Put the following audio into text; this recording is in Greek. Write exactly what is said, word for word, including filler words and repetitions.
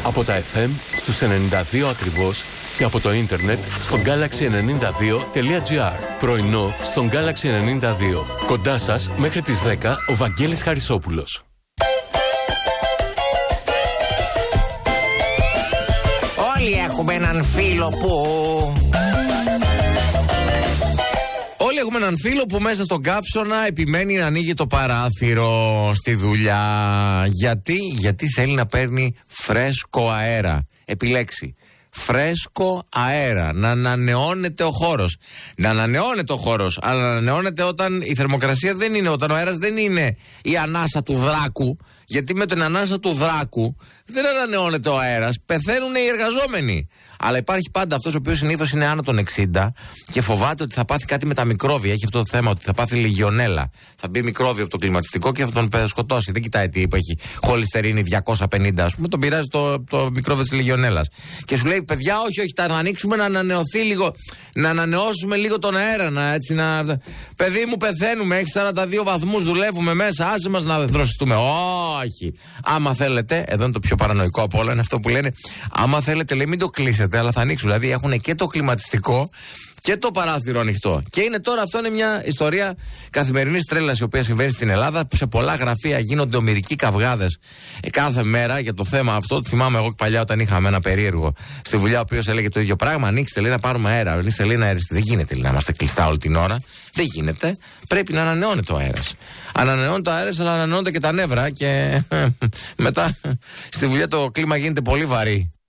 Από τα εφ εμ στους ενενήντα δύο ακριβώς και από το ίντερνετ στο γκάλαξι ενενήντα δύο τελεία τζι άρ. Πρωινό στον Galaxy ενενήντα δύο. Κοντά σας μέχρι τις δέκα ο Βαγγέλης Χαρισόπουλος. Όλοι έχουμε έναν φίλο που... Όλοι έχουμε έναν φίλο που μέσα στον καύσωνα επιμένει να ανοίγει το παράθυρο στη δουλειά. Γιατί, γιατί θέλει να παίρνει φρέσκο αέρα. Επιλέξει. Φρέσκο αέρα. Να ανανεώνεται ο χώρος. Να ανανεώνεται ο χώρος. Αλλά να ανανεώνεται όταν η θερμοκρασία δεν είναι, όταν ο αέρας δεν είναι η ανάσα του δράκου. Γιατί με την ανάσα του δράκου δεν ανανεώνεται ο αέρας. Πεθαίνουν οι εργαζόμενοι. Αλλά υπάρχει πάντα αυτός ο οποίος συνήθως είναι άνω των εξήντα και φοβάται ότι θα πάθει κάτι με τα μικρόβια. Έχει αυτό το θέμα ότι θα πάθει λεγιονέλα. Θα μπει μικρόβιο από το κλιματιστικό και θα τον σκοτώσει. Δεν κοιτάει τι έχει χολυστερίνη διακόσια πενήντα, ας πούμε. Τον πειράζει το, το μικρόβιο της λεγιονέλας. Και σου λέει, παιδιά, όχι, όχι, θα ανοίξουμε να ανανεωθεί λίγο. Να ανανεώσουμε λίγο τον αέρα. Να, έτσι, να... Παιδί μου, πεθαίνουμε. Έχει σαράντα δύο βαθμούς, δουλεύουμε μέσα. Άσε μας να δροσιστούμε. Όχι. Άμα θέλετε, εδώ είναι το πιο παρανοϊκό από όλα, είναι αυτό που λένε. Άμα θέλετε, λέει, μην το κλείσετε, αλλά θα ανοίξουν. Δηλαδή έχουν και το κλιματιστικό και το παράθυρο ανοιχτό. Και είναι τώρα, αυτό είναι μια ιστορία καθημερινής τρέλας η οποία συμβαίνει στην Ελλάδα. Σε πολλά γραφεία γίνονται ομηρικοί καυγάδες ε, κάθε μέρα για το θέμα αυτό. Το θυμάμαι εγώ παλιά όταν είχαμε ένα περίεργο στη δουλειά, ο οποίος έλεγε το ίδιο πράγμα. Ανοίξτε, λέει, να πάρουμε αέρα. Ανοίξτε, λέει, να αεριστεί. Δεν γίνεται, λέει, να είμαστε κλειστά όλη την ώρα. Δεν γίνεται. Πρέπει να ανανεώνεται ο αέρας. Ανανεώνεται ο αέρας, αλλά ανανεώνεται και τα νεύρα. Και μετά στη δουλειά το κλίμα γίνεται πολύ βαρύ.